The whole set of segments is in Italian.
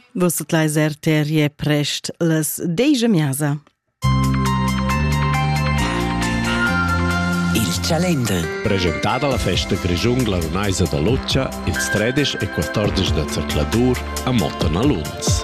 Vos laiser terie prest las 10 miasa. Il calender. Presentada la festa Grischun Glarunaisa da Luccia il 13 e 14 de Cercladur a Mottana Lunz.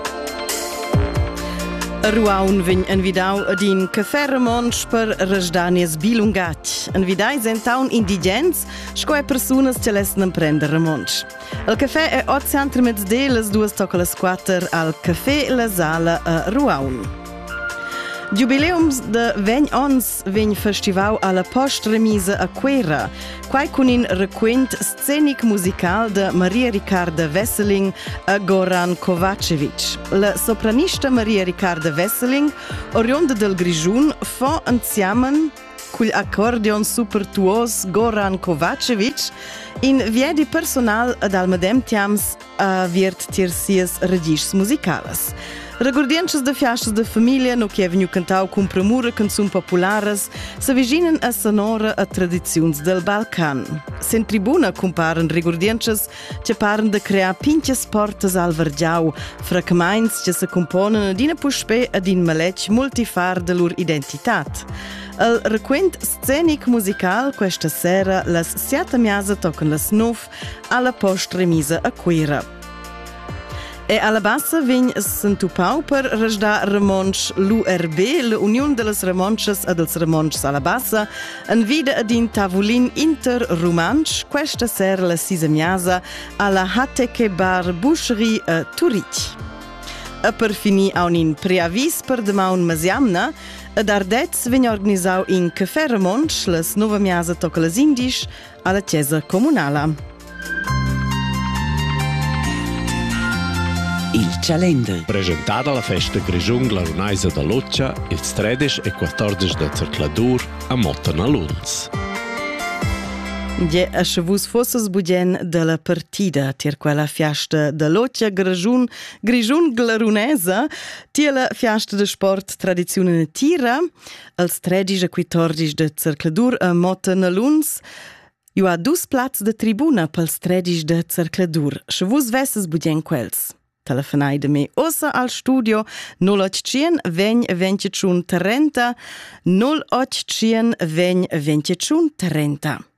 A Ruaun vegn envidau ad in cafè Ramonsch per resdanies bilungat. Envidai sentaun indigens, scoe persunas ce lesnan prender Ramonsch. El cafè è 8 mezz'de, las 2 tocca las 4 al cafè La Sala a Ruaun. Jubileums de 20 ans vegn festivau alla post-remisa a Quera, quai cun in requent scenic musical de Maria Ricarda Wesseling a Goran Kovacevic. La sopranista Maria Ricarda Wesseling, oriunda del Grischun, fa insiamen cul accordion supertuos Goran Kovacevic in viedi personal ad al medem tiams viert tier sias regis musicales. Regordienches de fiastas de famiglia no che vegnu cantau cum premura canzun populares se viginen a sonora a tradiziuns del Balcan. Sen tribuna comparen regordienches che paren de crear pinches portas al vergiau, fragments che se componen ad ina puspè ad in maletg multifar de lur identitat. El requent scenic musical questa sera las 7 miasa tocan las 9 alla post-remisa a Quera. E alla bassa vegn s'entupau per resdar Ramonsch l'URB, l'Union de las Ramonches ad els Ramonchs alla bassa, en vida ad in tavolin inter-rumansch, questa sera la 6 miasa alla Hateke Bar Boucherie a Turic. A per finì aun in preavis per demaun masiamna, ad Ardez vegn organisau in cafè Ramonsch, las 9 miasa tocca las indisch alla chiesa comunala. Il calender. Presentada la festa Grischun Glarunaisa da Luccia il 13 e 14 de Cercladur a Mottana Lunz. Je a vus fosses bugen de la partida tier quella fiasta de Luccia Grischun Glarunesa, tier la fiasta de sport tradizione natira, als 13 e 14 de Cercladur a Mottana Lunz. Ju ha 2 plats de tribuna pels 13 de Cercladur. Se vus vesses bugen quels. Telefonai de me ossa al studio 0800 20 21 30 0800 20 21 30.